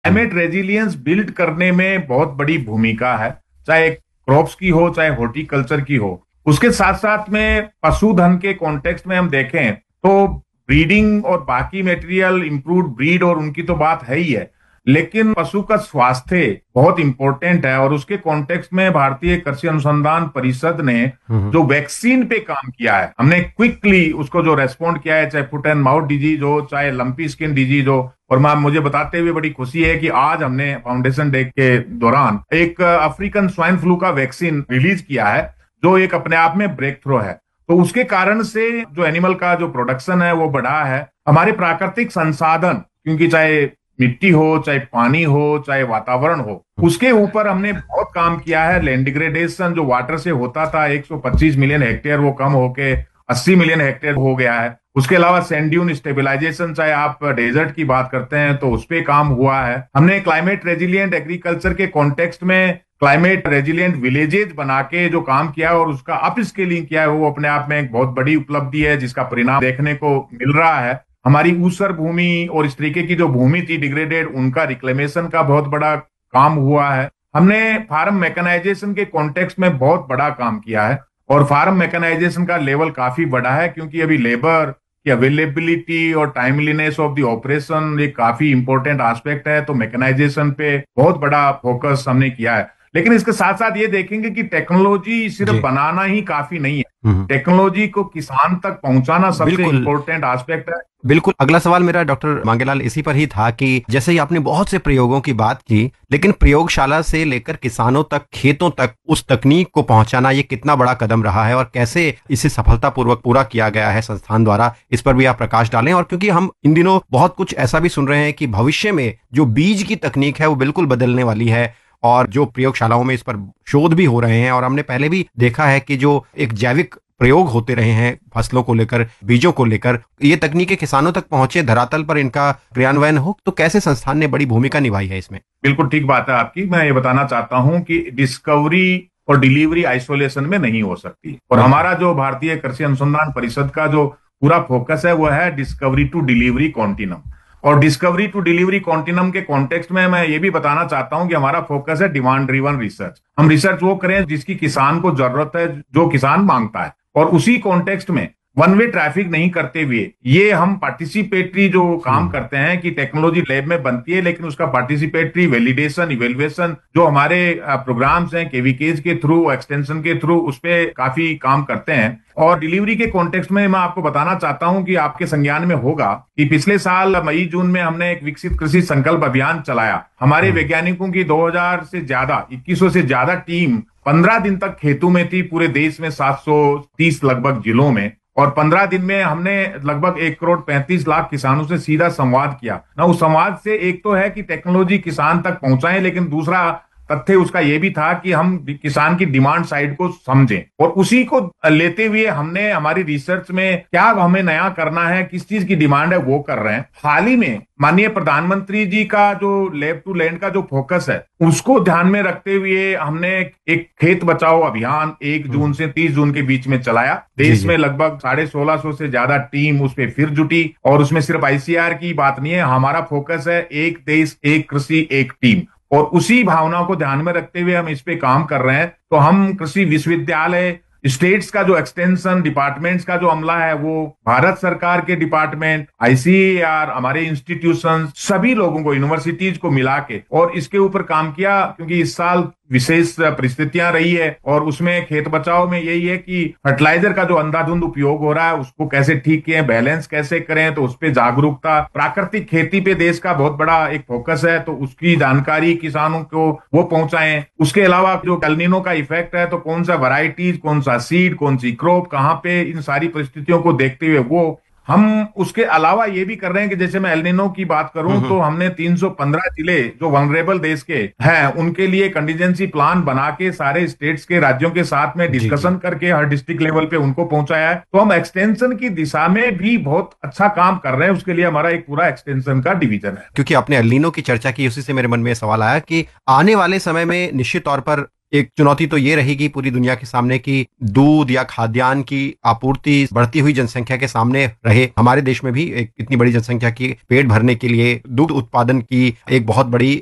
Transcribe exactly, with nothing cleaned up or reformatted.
Climate resilience build करने में बहुत बड़ी भूमिका है, चाहे क्रॉप्स की हो चाहे हॉर्टिकल्चर की हो। उसके साथ साथ में पशुधन के कॉन्टेक्स्ट में हम देखें तो ब्रीडिंग और बाकी मटेरियल, इंप्रूव्ड ब्रीड और उनकी तो बात है ही है, लेकिन पशु का स्वास्थ्य बहुत इंपॉर्टेंट है। और उसके कॉन्टेक्स्ट में भारतीय कृषि अनुसंधान परिषद ने हम्म। जो वैक्सीन पे काम किया है, हमने क्विकली उसको जो रेस्पॉन्ड किया है, चाहे फुट एंड माउथ डिजीज हो चाहे लंपी स्किन डिजीज हो। और मैम मुझे बताते हुए बड़ी खुशी है कि आज हमने फाउंडेशन डे के दौरान एक अफ्रीकन स्वाइन फ्लू का वैक्सीन रिलीज किया है, जो एक अपने आप में ब्रेक थ्रू है। तो उसके कारण से जो एनिमल का जो प्रोडक्शन है वो बढ़ा है। हमारे प्राकृतिक संसाधन, क्योंकि चाहे मिट्टी हो चाहे पानी हो चाहे वातावरण हो, उसके ऊपर हमने बहुत काम किया है। लैंड डिग्रेडेशन जो वाटर से होता था एक सौ पच्चीस मिलियन हेक्टेयर, वो कम होके अस्सी मिलियन हेक्टेयर हो गया है। उसके अलावा सैंड ड्यून स्टेबिलाईजेशन, चाहे आप डेजर्ट की बात करते हैं तो उस पे काम हुआ है। हमने क्लाइमेट रेजिलिएंट एग्रीकल्चर के कॉन्टेक्स्ट में क्लाइमेट रेजिलिएंट विलेजेज बना के जो काम किया है और उसका अप स्केलिंग किया है, वो अपने आप में एक बहुत बड़ी उपलब्धि है, जिसका परिणाम देखने को मिल रहा है। हमारी ऊसर भूमि और इस तरीके की जो भूमि थी डिग्रेडेड, उनका रिक्लेमेशन का बहुत बड़ा काम हुआ है। हमने फार्म मैकेनाइजेशन के कॉन्टेक्स्ट में बहुत बड़ा काम किया है और फार्म मैकेनाइजेशन का लेवल काफी बड़ा है, क्योंकि अभी लेबर की अवेलेबिलिटी और टाइमलीनेस ऑफ द ऑपरेशन एक काफी इंपॉर्टेंट एस्पेक्ट है। तो मैकेनाइजेशन पे बहुत बड़ा फोकस हमने किया है। लेकिन इसके साथ साथ ये देखेंगे कि टेक्नोलॉजी सिर्फ जी। बनाना ही काफी नहीं है, हम्म। टेक्नोलॉजी को किसान तक पहुंचाना सबसे बिल्कुल इंपॉर्टेंट एस्पेक्ट है। बिल्कुल। अगला सवाल मेरा डॉक्टर मांगेलाल इसी पर ही था कि जैसे ही आपने बहुत से प्रयोगों की बात की, लेकिन प्रयोगशाला से लेकर किसानों तक, खेतों तक उस तकनीक को पहुंचाना ये कितना बड़ा कदम रहा है और कैसे इसे सफलतापूर्वक पूरा किया गया है संस्थान द्वारा, इस पर भी आप प्रकाश डालें। और क्योंकि हम इन दिनों बहुत कुछ ऐसा भी सुन रहे हैं कि भविष्य में जो बीज की तकनीक है वो बिल्कुल बदलने वाली है और जो प्रयोगशालाओं में इस पर शोध भी हो रहे हैं, और हमने पहले भी देखा है कि जो एक जैविक प्रयोग होते रहे हैं फसलों को लेकर, बीजों को लेकर, ये तकनीकें किसानों तक पहुंचे, धरातल पर इनका क्रियान्वयन हो, तो कैसे संस्थान ने बड़ी भूमिका निभाई है इसमें? बिल्कुल ठीक बात है आपकी। मैं ये बताना चाहता हूं कि डिस्कवरी और डिलीवरी आइसोलेशन में नहीं हो सकती, और हमारा जो भारतीय कृषि अनुसंधान परिषद का जो पूरा फोकस है वो है डिस्कवरी टू डिलीवरी कॉन्टिनम। और डिस्कवरी टू डिलीवरी कॉन्टिनम के कॉन्टेक्स्ट में मैं ये भी बताना चाहता हूं कि हमारा फोकस है डिमांड ड्रिवन रिसर्च। हम रिसर्च वो करें जिसकी किसान को जरूरत है, जो किसान मांगता है, और उसी कॉन्टेक्स्ट में वन वे ट्रैफिक नहीं करते हुए ये हम पार्टिसिपेटरी जो काम करते हैं कि टेक्नोलॉजी लैब में बनती है, लेकिन उसका पार्टिसिपेटरी वैलिडेशन, इवेल्युएशन जो हमारे प्रोग्राम्स हैं केवीकेज के थ्रू, एक्सटेंशन के थ्रू, उस पे काफी काम करते हैं। और डिलीवरी के कॉन्टेक्स्ट में मैं आपको बताना चाहता हूं कि आपके संज्ञान में होगा कि पिछले साल मई जून में हमने एक विकसित कृषि संकल्प अभियान चलाया। हमारे वैज्ञानिकों की दो हज़ार से ज्यादा, इक्कीस सौ से ज्यादा टीम पंद्रह दिन तक खेतों में थी, पूरे देश में सात सौ तीस लगभग जिलों में। और पंद्रह दिन में हमने लगभग एक करोड़ पैंतीस लाख किसानों से सीधा संवाद किया ना। उस संवाद से एक तो है कि टेक्नोलॉजी किसान तक पहुंचाएं, लेकिन दूसरा तथ्य उसका यह भी था कि हम किसान की डिमांड साइड को समझें, और उसी को लेते हुए हमने हमारी रिसर्च में क्या हमें नया करना है, किस चीज की डिमांड है, वो कर रहे हैं। हाल ही में माननीय प्रधानमंत्री जी का जो लैब टू लैंड का जो फोकस है, उसको ध्यान में रखते हुए हमने एक खेत बचाओ अभियान एक जून से तीस जून के बीच में चलाया। देश में लगभग साढ़े सोलह सौ से ज्यादा टीम उस पर फिर जुटी, और उसमें सिर्फ आईसीआर की बात नहीं है, हमारा फोकस है एक देश एक कृषि एक टीम, और उसी भावना को ध्यान में रखते हुए हम इस पे काम कर रहे हैं। तो हम कृषि विश्वविद्यालय, स्टेट्स का जो एक्सटेंशन डिपार्टमेंट्स का जो अमला है, वो भारत सरकार के डिपार्टमेंट, आईसीएआर, हमारे इंस्टीट्यूशन, सभी लोगों को, यूनिवर्सिटीज को मिला के और इसके ऊपर काम किया। क्योंकि इस साल विशेष परिस्थितियां रही है, और उसमें खेत बचाओ में यही है कि फर्टिलाइजर का जो अंधाधुंध उपयोग हो रहा है उसको कैसे ठीक किए, बैलेंस कैसे करें, तो उस पर जागरूकता। प्राकृतिक खेती पे देश का बहुत बड़ा एक फोकस है, तो उसकी जानकारी किसानों को वो पहुंचाएं। उसके अलावा जो एल नीनो का इफेक्ट है, तो कौन सा वैरायटीज, कौन सा सीड, कौन सी क्रॉप कहां पे, इन सारी परिस्थितियों को देखते हुए वो हम उसके अलावा ये भी कर रहे हैं कि जैसे मैं एल नीनो की बात करूं तो हमने तीन सौ पंद्रह जिले जो वनरेबल देश के हैं उनके लिए कंटीजेंसी प्लान बना के सारे स्टेट्स के, राज्यों के साथ में डिस्कशन करके हर डिस्ट्रिक्ट लेवल पे उनको पहुंचाया है। तो हम एक्सटेंशन की दिशा में भी बहुत अच्छा काम कर रहे हैं। उसके लिए हमारा एक पूरा एक्सटेंशन का डिवीजन है। क्योंकि आपने एल नीनो की चर्चा की, उसी से मेरे मन में सवाल आया कि आने वाले समय में निश्चित तौर पर एक चुनौती तो ये रहेगी पूरी दुनिया के सामने कि दूध या खाद्यान्न की आपूर्ति बढ़ती हुई जनसंख्या के सामने रहे। हमारे देश में भी एक इतनी बड़ी जनसंख्या की पेट भरने के लिए दूध उत्पादन की एक बहुत बड़ी